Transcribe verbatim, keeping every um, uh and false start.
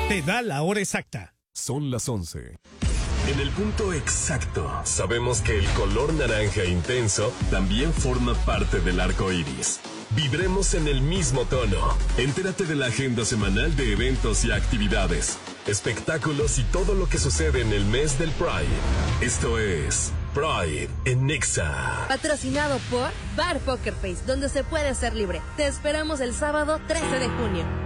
te da la hora exacta. Son las once. En el punto exacto, sabemos que el color naranja intenso también forma parte del arco iris. Vibremos en el mismo tono. Entérate de la agenda semanal de eventos y actividades, espectáculos y todo lo que sucede en el mes del Pride. Esto es Pride en Nexa. Patrocinado por Bar Poker Face, donde se puede ser libre. Te esperamos el sábado trece de junio.